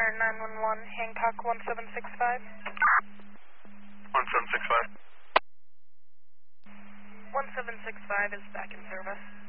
Center 911, Hancock 1765. 1765. 1765 is back in service.